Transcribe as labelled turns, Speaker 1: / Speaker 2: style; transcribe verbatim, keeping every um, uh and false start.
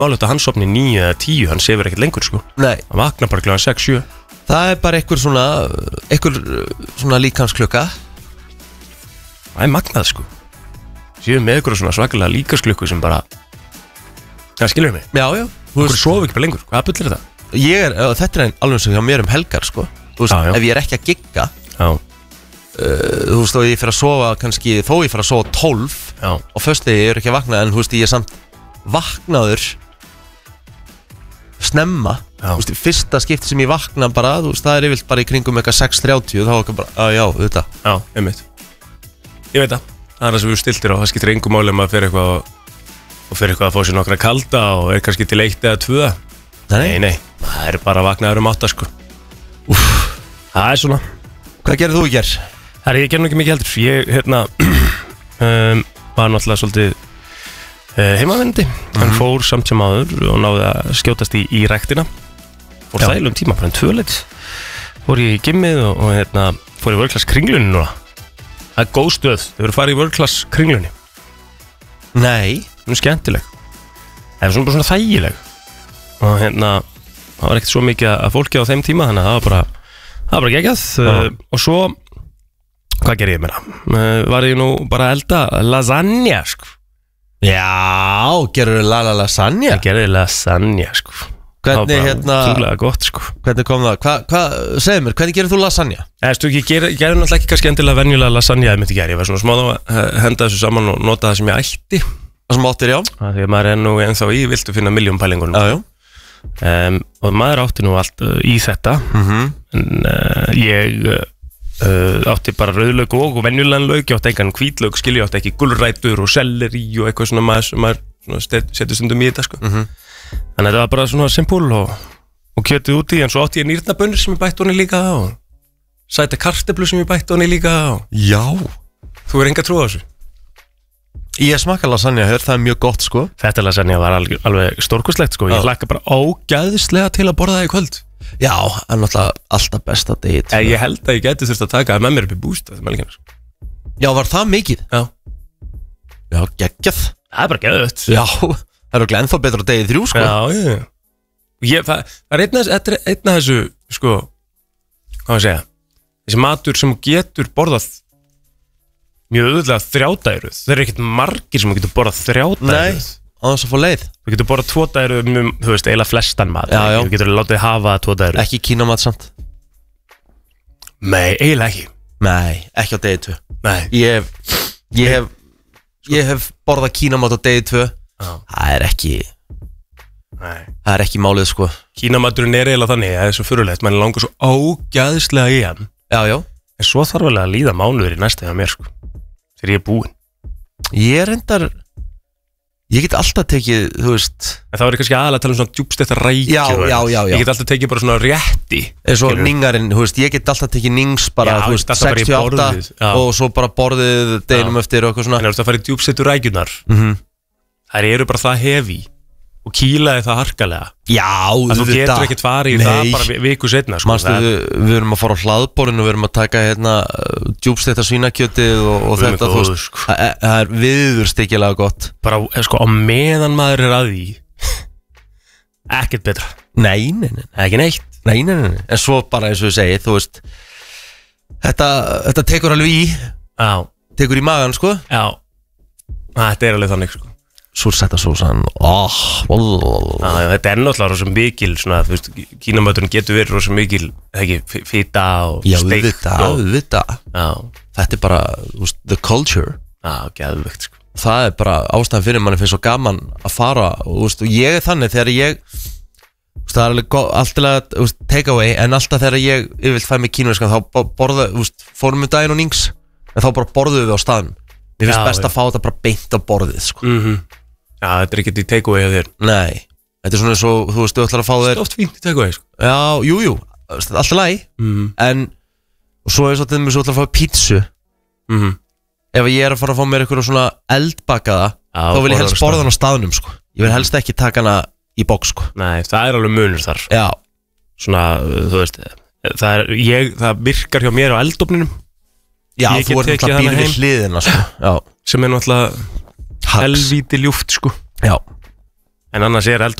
Speaker 1: Málið að hann sopni níu eða tíu, hann sefur ekkert lengur sko.
Speaker 2: Nei.
Speaker 1: Hann vaknar bara klukkan sex sjö.
Speaker 2: Það er bara einhver svona einhver svona líkamsklukka.
Speaker 1: Það er magnað sko. Séum með einhverju svona svakalega líkamsklukku sem bara það skilur mig.
Speaker 2: Já, já.
Speaker 1: Þú veist, sofa ekki bara lengur. Hvað bull er þetta?
Speaker 2: Ég er, þetta er alveg sem hjá mér um helgar sko. Þú veist,
Speaker 1: já, já.
Speaker 2: ef ég er ekki að gigga
Speaker 1: Já.
Speaker 2: Uh, þú veist, og ég fyrir að sofa kannski, þó ég fyrir að sofa tólf
Speaker 1: Já.
Speaker 2: og föstudegi ég er ekki að vakna, en þú veist, ég er samt vaknaður snemma, þú veist, fyrsta skipti sem ég vakna bara, þú veist, það er yfirlt bara í kringum eitthvað sex þrjátíu, þá er ekki bara, að já, þetta
Speaker 1: Já, einmitt. Ég veit það, það er það sem við stiltir á, það skiptir engum máli um að fyrir eitthvað og fyrir eitthvað að fá sér nokkra kalda og er kannski til eitt eða tvö.
Speaker 2: Nei,
Speaker 1: nei, nei, það er bara vaknaður um átta sko. Úff, það er svona.
Speaker 2: Hvað gerir þú í ger?
Speaker 1: Það er, ég ger nú ekki mikið heldur, ég, hérna, um, var náttúrulega svolítið uh, heimavinnandi, mm-hmm. en fór samt sem áður og náði að skjótast í, í ræktina. Fór þælum tíma, bara en tvöleit. Fór ég í gimmið og, og hérna, fór í vörklass kringlunni núna. Það er góð stöð, þau verður farið í vörklass kringlunni.
Speaker 2: Nei.
Speaker 1: Það er skemmtileg. Það er svona bara svona þægileg. Og hérna, það var ekkert svo mikið að fólki á þeim tíma, þannig að það var bara, það var bara geggjað. Uh, og svo, hvað ger ég meira? Uh, var ég nú bara að elda lasagna, sko.
Speaker 2: Já, gerur la la lasagna?
Speaker 1: Ég gerði lasagna, sko.
Speaker 2: Hvernig hérna
Speaker 1: kýmlega gott sko.
Speaker 2: Hvernig kom það? Hvað, hva, segðu mér, hvernig gerir þú lasagna?
Speaker 1: Eða, stu, ég gerði ger náttúrulega ekki kannski endilega venjulega lasagna að myndi gera. Ég var svona smá að henda þessu saman og nota það sem ég ætti.
Speaker 2: Það sem áttir, já.
Speaker 1: Það því að maður er nú ennþá í viltu finna milljón pælingunum.
Speaker 2: Já, já.
Speaker 1: Um, og maður átti nú allt uh, í þetta.
Speaker 2: Mm-hmm.
Speaker 1: En uh, ég uh, átti bara rauðlauk og, og venjulegan lauk. Ég átti engan hvítlauk, skilji, ég átti ekki gulrætur og selleri og eitthvað svona maður sem maður setur stundum í þetta sko.
Speaker 2: Mm-hmm.
Speaker 1: Þannig að þetta var bara svona simpul og, og kjötið úti, en svo átti ég nýrnabönnir sem ég bætti honni líka og sæta kartöflu sem ég bætti honni líka og...
Speaker 2: Já.
Speaker 1: Þú er enga trú á þessu?
Speaker 2: Ég smakka lasagna hér, það er mjög gott sko.
Speaker 1: Þetta lasagna var alveg, alveg stórkostlegt sko. Ég hlakka bara ógæðislega til að borða það í kvöld.
Speaker 2: Já, það er náttúrulega alltaf besta date.
Speaker 1: Ég held að ég geti þurft að taka það með mér upp í bústað um helgina sko.
Speaker 2: Já, var það mikið?
Speaker 1: Já.
Speaker 2: Já, geggjað.
Speaker 1: Það er bara geðvött.
Speaker 2: Já, það er okkur ennþá betra á degi þrjú sko.
Speaker 1: Já, já. Ég, það, það er einn af, einn af þessu sko, hvað maður segja, þessi matur sem getur borðað mjög auðvitað þrjádæruð. Það er ekkert margir sem getur borðað þrjádæruð.
Speaker 2: Nei, á þess að fá leið.
Speaker 1: Þú getur borðað tvodæruð um, þú veist, eiginlega flestan mat.
Speaker 2: Já, já.
Speaker 1: Þú getur látið hafa tvodæruð.
Speaker 2: Ekki kínamat samt.
Speaker 1: Nei, eiginlega ekki.
Speaker 2: Nei, ekki á degi tvö.
Speaker 1: Nei.
Speaker 2: Ég hef, ég hef, ég hef borðað kínamat á degi tvö.
Speaker 1: Já.
Speaker 2: Það er ekki,
Speaker 1: Nei.
Speaker 2: það er ekki málið sko.
Speaker 1: Kínamaturinn er eiginlega þannig, það er svo furulegt, mann langar svo ógæðislega í hann.
Speaker 2: Já, já.
Speaker 1: En svo þarf alveg að líða mánuður í næsta hjá mér sko. Þegar ég er búinn.
Speaker 2: Ég er reyndar, ég get alltaf tekið, þú veist.
Speaker 1: En þá er ég kannski aðalega að tala um svona djúpstetta rækju.
Speaker 2: Já, já, já, já.
Speaker 1: Ég get alltaf tekið bara svona rétti.
Speaker 2: Eins og ningarinn, þú veist, ég get alltaf tekið nings bara,
Speaker 1: Já,
Speaker 2: þú veist,
Speaker 1: alltaf bara í
Speaker 2: sextíu og átta
Speaker 1: borðið, já.
Speaker 2: og svo bara borðið deginum eftir og eitthvað svona.
Speaker 1: En ef þú ert að fara í djúpstettu rækjurnar,
Speaker 2: Mhm.
Speaker 1: þær eru bara það hefi og kýlaði það harkalega.
Speaker 2: Já,
Speaker 1: Að þú getur ekkert farið í það bara vi- viku setna sko.
Speaker 2: Manstu,
Speaker 1: Það-
Speaker 2: við, við erum að fara á hlaðborinu og við erum að taka hérna djúpstekta svínakjötið og, og
Speaker 1: Guð minn
Speaker 2: þetta, þú
Speaker 1: góður,
Speaker 2: veist,
Speaker 1: sko.
Speaker 2: það er- það er viðurstykkilega gott.
Speaker 1: Bara, eh, sko, á meðan maður er að því ekkert betra.
Speaker 2: Nei, nei, nei,
Speaker 1: Ekki neitt.
Speaker 2: nei, nei, nei, en svo bara eins og ég segi, þú veist, þetta, þetta tekur alveg í,
Speaker 1: Já,
Speaker 2: tekur í magan, sko.
Speaker 1: já. Þetta er alveg þannig sko.
Speaker 2: Súrsetta sósan, oh,
Speaker 1: Já, já, þetta er náttúrulega rosa mikil svona, þú veist, kínamaturinn getur verið rosa mikil, ekki, f- fita og
Speaker 2: já,
Speaker 1: steikt
Speaker 2: auðvitað,
Speaker 1: og-
Speaker 2: auðvitað.
Speaker 1: Já,
Speaker 2: Þetta er bara, þú veist, the culture.
Speaker 1: já, geðvögt sko.
Speaker 2: Það er bara ástæðan fyrir manni finnst svo gaman að fara og, þú veist, og ég er þannig þegar ég, þú veist, það er alveg go- alltaf take away, en alltaf þegar ég yfirvilt fæ mig kínuverskan þá bo- borða, þú veist, fórum við daginn og nings en þá bara borðum við á staðnum. Mér finnst
Speaker 1: Já,
Speaker 2: best
Speaker 1: já.
Speaker 2: að fá þetta bara beint á borðið sko.
Speaker 1: Mhm. Já, þetta er ekkert í take-away að þér.
Speaker 2: Nei, þetta er svona eins og þú veist, þú ætlar að fá
Speaker 1: Þetta
Speaker 2: þér
Speaker 1: er oft fínt í take-away sko.
Speaker 2: Já, jú, jú, alltaf læg
Speaker 1: Mhm.
Speaker 2: en, og svo er svo til þess að þú ætlar að fá pítsu
Speaker 1: Mhm.
Speaker 2: ef ég er að fara að fá mér eitthvað svona eldbakaða
Speaker 1: Já,
Speaker 2: þá vil ég
Speaker 1: borðar
Speaker 2: helst
Speaker 1: á
Speaker 2: borða hann á staðnum sko. Ég vil helst ekki taka hana í box sko.
Speaker 1: Nei, það er alveg munur þar.
Speaker 2: Já,
Speaker 1: Svona, uh, þú veist, það er, ég, það virkar hjá mér á eldofninum
Speaker 2: já,
Speaker 1: Ég
Speaker 2: þú
Speaker 1: get
Speaker 2: ert
Speaker 1: tekið
Speaker 2: náttúrulega
Speaker 1: hana
Speaker 2: býrið við
Speaker 1: heim.
Speaker 2: hliðina sko. Já,
Speaker 1: sem er náttúrulega
Speaker 2: Hax.
Speaker 1: helvíti ljúft sko.
Speaker 2: Já,
Speaker 1: En annars er